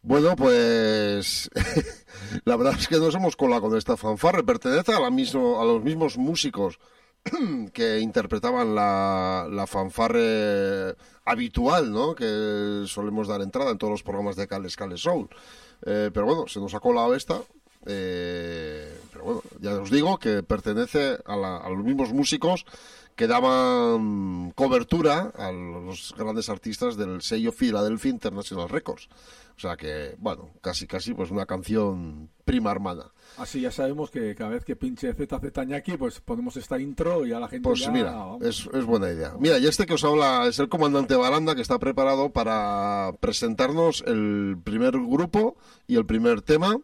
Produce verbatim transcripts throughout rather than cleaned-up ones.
Bueno, pues la verdad es que nos hemos colado con esta fanfarre. Pertenece a, la mismo, a los mismos músicos que interpretaban la, la fanfarre habitual, ¿no? Que solemos dar entrada en todos los programas de Cales Cales Soul. Eh, pero bueno, se nos ha colado esta. Eh, pero bueno, ya os digo que pertenece a, la, a los mismos músicos que daban cobertura a los grandes artistas del sello Philadelphia International Records. O sea que, bueno, casi casi pues una canción prima hermana. Así ya sabemos que cada vez que pinche Z Z Ñaki, pues ponemos esta intro y a la gente pues ya... mira, es, es buena idea. Mira, y este que os habla es el comandante Baranda, que está preparado para presentarnos el primer grupo y el primer tema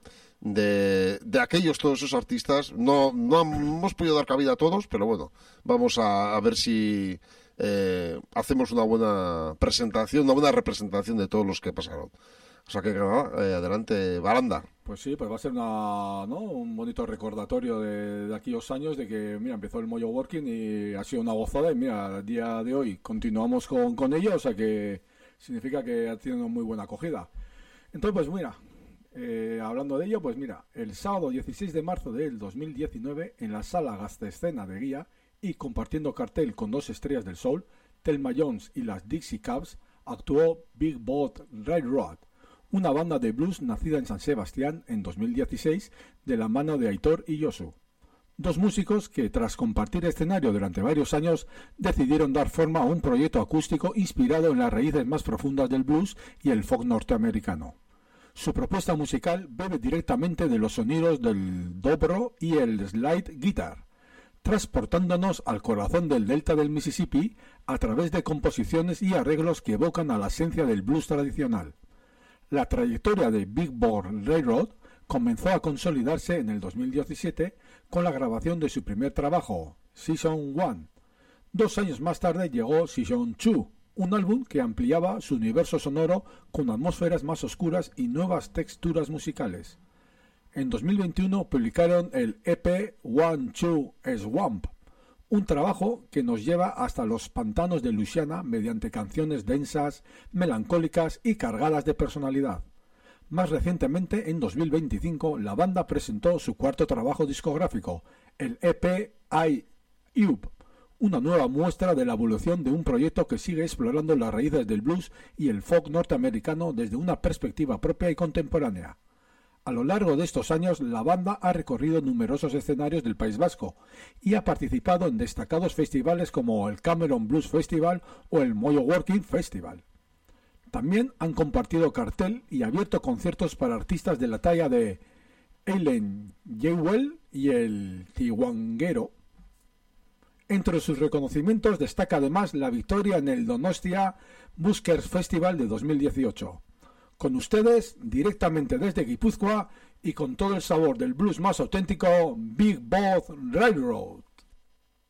de, de aquellos, todos esos artistas. No, no hemos podido dar cabida a todos, pero bueno, vamos a, a ver si eh, hacemos una buena presentación, una buena representación de todos los que pasaron. O sea que nada, eh, adelante, Baranda. Pues sí, pues va a ser una, ¿no? un bonito recordatorio de, de aquellos años de que, mira, empezó el Mojo Working y ha sido una gozada y mira, el día de hoy continuamos con, con ello, o sea que significa que ha tenido una muy buena acogida. Entonces, pues mira, eh, hablando de ello, pues mira, el sábado dieciséis de marzo del dos mil diecinueve en la sala Gastescena de Guía y compartiendo cartel con dos estrellas del soul, Thelma Jones y las Dixie Cabs, actuó Big Boat Railroad, una banda de blues nacida en San Sebastián en dos mil dieciséis de la mano de Aitor y Josu. Dos músicos que, tras compartir escenario durante varios años, decidieron dar forma a un proyecto acústico inspirado en las raíces más profundas del blues y el folk norteamericano. Su propuesta musical bebe directamente de los sonidos del dobro y el slide guitar, transportándonos al corazón del delta del Mississippi a través de composiciones y arreglos que evocan a la esencia del blues tradicional. La trayectoria de Big Boat Railroad comenzó a consolidarse en el dos mil diecisiete con la grabación de su primer trabajo, Season uno. Dos años más tarde llegó Season dos, un álbum que ampliaba su universo sonoro con atmósferas más oscuras y nuevas texturas musicales. En dos mil veintiuno publicaron el E P One Two Swamp, un trabajo que nos lleva hasta los pantanos de Luisiana mediante canciones densas, melancólicas y cargadas de personalidad. Más recientemente, en dos mil veinticinco, la banda presentó su cuarto trabajo discográfico, el E P I U P, una nueva muestra de la evolución de un proyecto que sigue explorando las raíces del blues y el folk norteamericano desde una perspectiva propia y contemporánea. A lo largo de estos años, la banda ha recorrido numerosos escenarios del País Vasco y ha participado en destacados festivales como el Cameron Blues Festival o el Mojo Working Festival. También han compartido cartel y abierto conciertos para artistas de la talla de Eileen Jewell y el Tiwanguero. Entre sus reconocimientos destaca además la victoria en el Donostia Buskers Festival de dos mil dieciocho. Con ustedes, directamente desde Guipúzcoa y con todo el sabor del blues más auténtico, Big Boat Railroad.